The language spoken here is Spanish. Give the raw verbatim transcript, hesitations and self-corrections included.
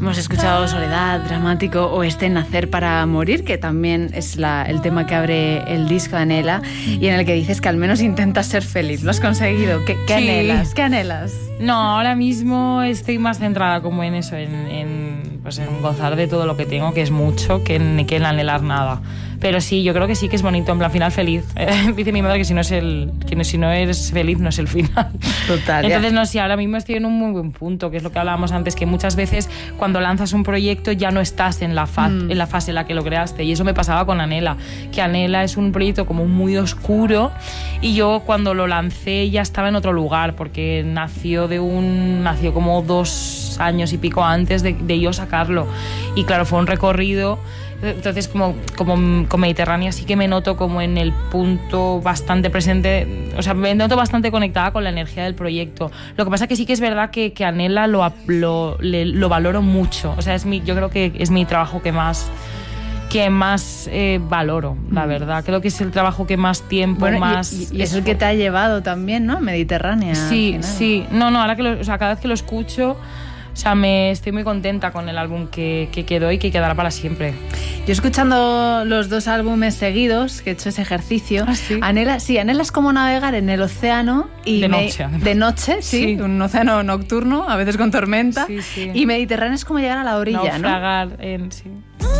Hemos escuchado Soledad, Dramático, o este Nacer para Morir, que también es la, el tema que abre el disco de Anhela, y en el que dices que al menos intentas ser feliz. ¿Lo has conseguido? ¿Qué, qué Sí. anhelas? ¿Qué anhelas? No, ahora mismo estoy más centrada como en eso, en, en, pues en gozar de todo lo que tengo, que es mucho, que en, que en anhelar nada. Pero sí, yo creo que sí que es bonito, en plan, final feliz. Eh, dice mi madre que si no es el, que si no eres feliz no es el final. Total. Entonces, no sé, ahora mismo estoy en un muy buen punto, que es lo que hablábamos antes, que muchas veces cuando lanzas un proyecto ya no estás en la, fa- mm. en la fase en la que lo creaste. Y eso me pasaba con Anhela, que Anhela es un proyecto como muy oscuro y yo cuando lo lancé ya estaba en otro lugar, porque nació de un nació como dos años y pico antes de, de yo sacarlo. Y claro, fue un recorrido. Entonces, como, como con Mediterránea sí que me noto como en el punto bastante presente, o sea, me noto bastante conectada con la energía del proyecto. Lo que pasa que sí que es verdad que, que Anhela lo, lo, le, lo valoro mucho. O sea, es mi, yo creo que es mi trabajo que más... que más eh, valoro, la verdad. Creo que es el trabajo que más tiempo, bueno, más... Y, y es el que te ha llevado también, ¿no? Mediterránea. Sí, sí. No, no, ahora que lo, o sea, cada vez que lo escucho, o sea, me estoy muy contenta con el álbum que, que quedó y que quedará para siempre. Yo escuchando los dos álbumes seguidos, que he hecho ese ejercicio, ¿Ah, sí? Anhela, sí, Anhela es como navegar en el océano y de me, noche, de noche, sí, sí, un océano nocturno, a veces con tormenta, sí, sí. y Mediterráneo es como llegar a la orilla, Naufragar ¿no? en... Sí.